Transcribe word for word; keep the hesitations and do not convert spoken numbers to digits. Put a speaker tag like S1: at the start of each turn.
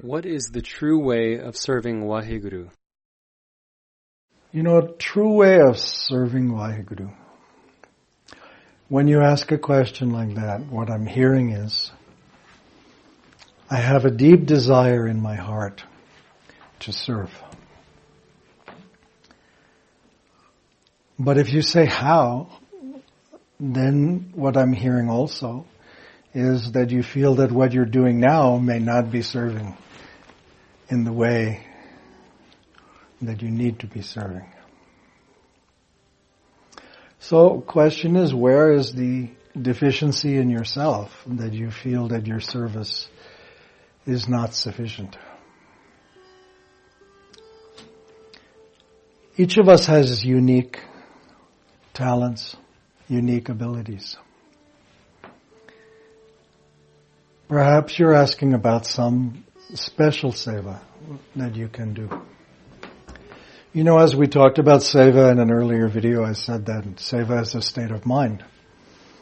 S1: What is the true way of serving Waheguru?
S2: You know, a true way of serving Waheguru. When you ask a question like that, what I'm hearing is, I have a deep desire in my heart to serve. But if you say how, then what I'm hearing also is that you feel that what you're doing now may not be serving in the way that you need to be serving. So, question is, where is the deficiency in yourself that you feel that your service is not sufficient? Each of us has unique talents, unique abilities. Perhaps you're asking about some special seva that you can do. You know, as we talked about seva in an earlier video, I said that seva is a state of mind.